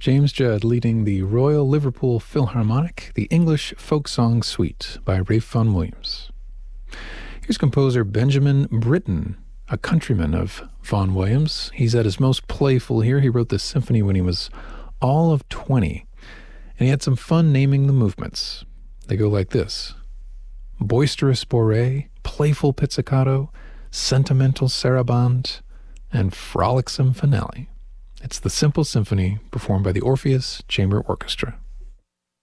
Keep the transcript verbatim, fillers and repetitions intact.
James Judd leading the Royal Liverpool Philharmonic, the English Folk Song Suite by Ralph Vaughan Williams. Here's composer Benjamin Britten, a countryman of Vaughan Williams. He's at his most playful here. He wrote this symphony when he was all of twenty, and he had some fun naming the movements. They go like this: boisterous bourrée, playful pizzicato, sentimental sarabande, and frolicsome finale. It's the Simple Symphony performed by the Orpheus Chamber Orchestra.